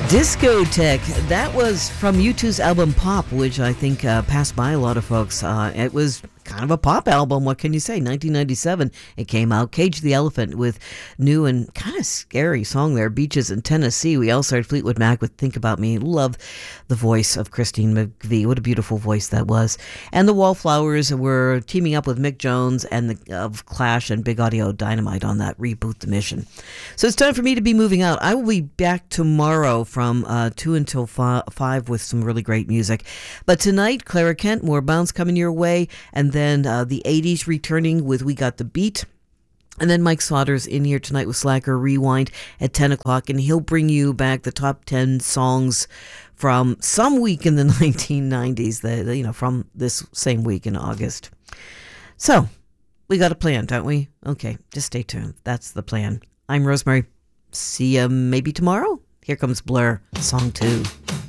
Discotheque. That was from U2's album Pop, which I think passed by a lot of folks. It was kind of a pop album, what can you say? 1997, it came out. Cage the Elephant with new and kind of scary song there, Beaches in Tennessee. We also heard Fleetwood Mac with Think About Me. Love the voice of Christine McVie. What a beautiful voice that was. And the Wallflowers were teaming up with Mick Jones and of Clash and Big Audio Dynamite on that Reboot the Mission. So it's time for me to be moving out. I will be back tomorrow from 2 until 5 with some really great music. But tonight, Clara Kent, more bounce coming your way, and then the 80s returning with We Got the Beat. And then Mike Slaughter's in here tonight with Slacker Rewind at 10 o'clock, and he'll bring you back the top 10 songs from some week in the 1990s, from this same week in August. So, we got a plan, don't we? Okay, just stay tuned. That's the plan. I'm Rosemary. See ya maybe tomorrow. Here comes Blur, Song 2.